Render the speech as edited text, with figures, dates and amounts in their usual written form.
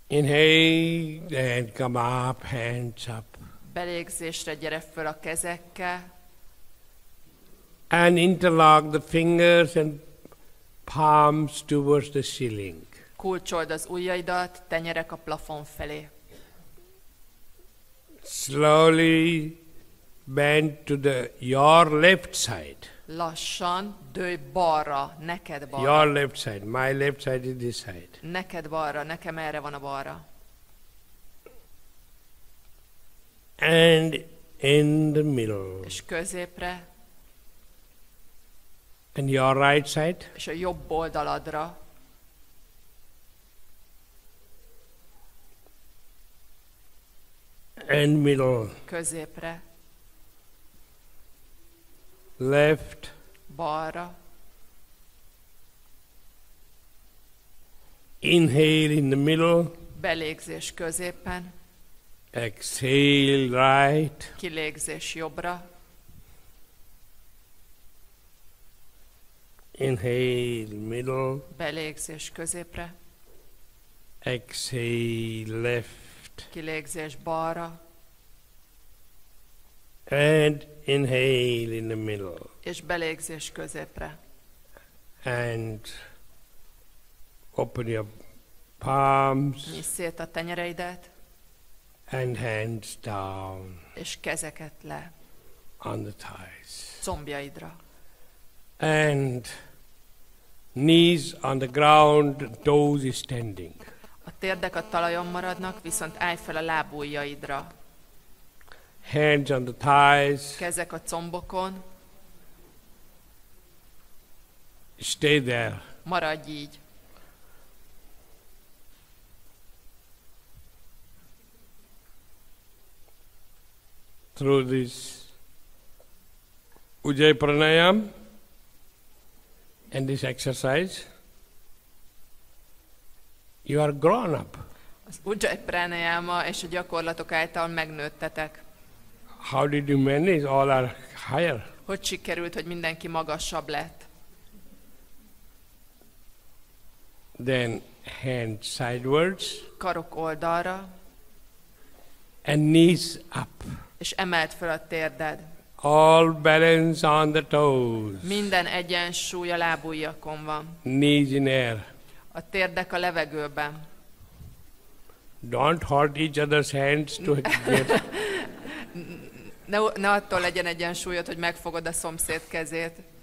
Inhale and come up, hands up. Belégzésre gyere föl a kezekkel. And interlock the fingers and palms towards the ceiling. Kulcsold az ujjaidat, tenyerek a plafon felé. Slowly bend to your left side. Lassan dőlj balra, neked balra. Your left side. My left side is this side. Neked balra, nekem erre van a balra. And in the middle. És középre. And your right side. És a jobb oldaladra. And middle. Középre. Left. Balra. Inhale in the middle. Belégzés középen. Exhale right. Kilégzés jobbra. Inhale middle. Belégzés középre. Exhale left. Kilégzés balra. And inhale in the middle. És belégzés középre. And open your palms. Nyisd szét a tenyereidet. And hands down És kezeket le. on the thighs. Combjaidra. And knees on the ground, toes is standing. A térdek a talajon maradnak, viszont állj fel a lábujjaidra. Hands on the thighs. Kezek a combokon. Stay there. Maradj így. Through this Ujjayi Pranayam and this exercise, you are grown up. Az Ujjayi Pranayama és a gyakorlatok által megnőttetek. How did you manage? All are higher. Hogy sikerült, hogy mindenki magasabb lett? Then hands sidewards Karok oldalra, and knees up. és emeld fel a térded. All balance on the toes. Minden egyensúly a lábujjakon van. Knees in air. A térdek a levegőben. Don't hurt each other's hands to get. Ne attól legyen egyensúlyod, hogy megfogod a szomszéd kezét.